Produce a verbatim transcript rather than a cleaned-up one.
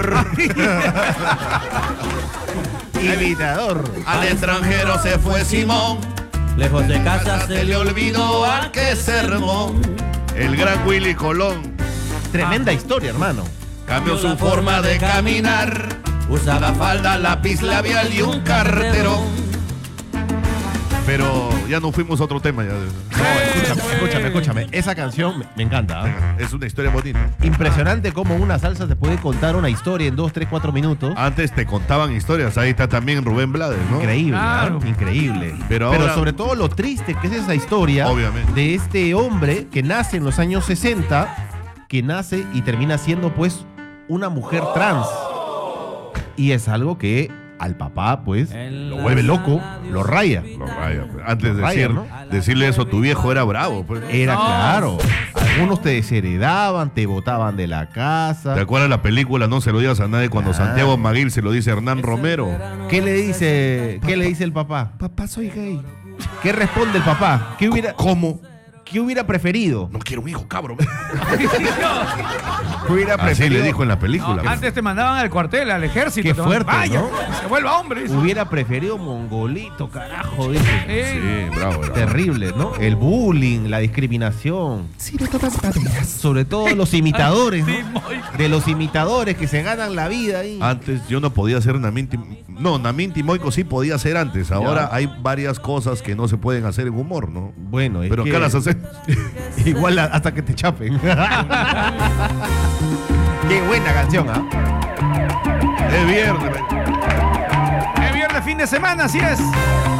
Imitador. Al extranjero se fue Simón, Lejos de casa se le olvidó a qué sermón. El gran Willy Colón Tremenda historia, hermano. cambió su forma de caminar, usa la falda, lápiz labial y un carterón. Pero ya no fuimos a otro tema. Ya. No, escúchame, escúchame, escúchame. Esa canción me, me encanta. ¿eh? Es una historia bonita. Impresionante cómo una salsa te puede contar una historia en dos, tres, cuatro minutos. Antes te contaban historias. Ahí está también Rubén Blades, ¿no? Increíble, Claro. ¿no? Increíble. Pero Pero, ahora- sobre todo lo triste que es esa historia Obviamente. de este hombre que nace en los años sesenta, que nace y termina siendo pues una mujer trans. Y es algo que al papá pues lo vuelve loco, lo raya. Lo raya, pues. Antes de Lo raya, decir, ¿no? decirle eso, tu viejo era bravo. Pues. Era No. claro. Algunos te desheredaban, te botaban de la casa. ¿Te acuerdas la película No se lo digas a nadie cuando Ah. Santiago Maguil se lo dice a Hernán Romero? ¿Qué le dice, qué le dice el papá? Papá, soy gay. ¿Qué responde el papá? ¿Qué hubiera, ¿Cómo? ¿Qué hubiera preferido? No quiero un hijo, cabrón. ¿Qué hubiera Así preferido? le dijo en la película. No, antes te mandaban al cuartel, al ejército. Qué te mandaban, fuerte, Vaya, ¿no? que se vuelva hombre. dice. Hubiera preferido mongolito, carajo, dice. Eh, Sí, bravo, bravo. Terrible, ¿no? El bullying, la discriminación. Sí, de todas maneras. Sobre todo los imitadores, Sí, ¿no? muy- De los imitadores que se ganan la vida ahí. Antes yo no podía ser Naminti. No, Naminti Moico sí podía ser antes. Ahora Ya. hay varias cosas que no se pueden hacer en humor, ¿no? Bueno, es Pero que acá las hacemos. igual a- hasta que te chapen. Qué buena canción, ¿ah? Es viernes. Es viernes, fin de semana, así es.